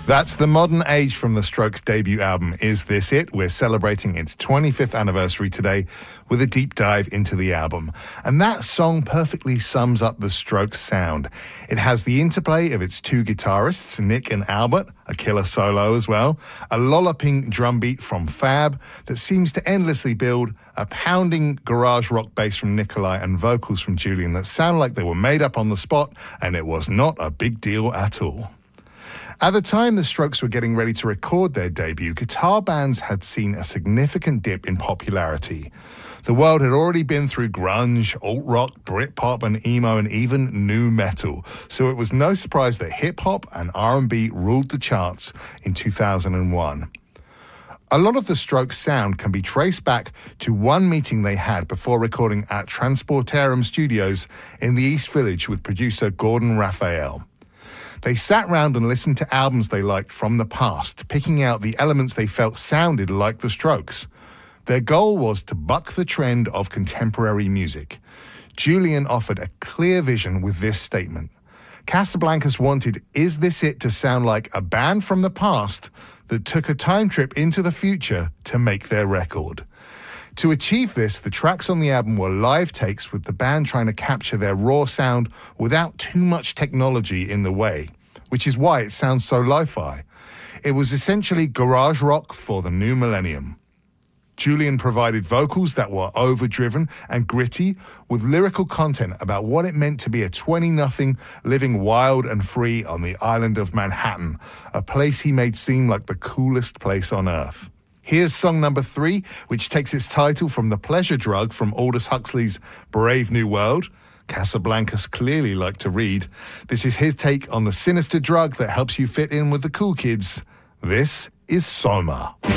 That's The Modern Age from the Strokes' debut album, Is This It? We're celebrating its 25th anniversary today with a deep dive into the album. And that song perfectly sums up the Strokes' sound. It has the interplay of its two guitarists, Nick and Albert, a killer solo as well, a lolloping drum beat from Fab that seems to endlessly build, a pounding garage rock bass from Nikolai, and vocals from Julian that sound like they were made up on the spot, and it was not a big deal at all. At the time the Strokes were getting ready to record their debut, guitar bands had seen a significant dip in popularity. The world had already been through grunge, alt-rock, Britpop and emo and even nu metal, so it was no surprise that hip-hop and R&B ruled the charts in 2001. A lot of the Strokes' sound can be traced back to one meeting they had before recording at Transportarum Studios in the East Village with producer Gordon Raphael. They sat round and listened to albums they liked from the past, picking out the elements they felt sounded like the Strokes. Their goal was to buck the trend of contemporary music. Julian offered a clear vision with this statement. Casablancas wanted Is This It to sound like a band from the past that took a time trip into the future to make their record. To achieve this, the tracks on the album were live takes with the band trying to capture their raw sound without too much technology in the way, which is why it sounds so lo-fi. It was essentially garage rock for the new millennium. Julian provided vocals that were overdriven and gritty with lyrical content about what it meant to be a 20-nothing living wild and free on the island of Manhattan, a place he made seem like the coolest place on earth. Here's song number 3, which takes its title from the pleasure drug from Aldous Huxley's Brave New World. Casablancas clearly like to read. This is his take on the sinister drug that helps you fit in with the cool kids. This is Soma.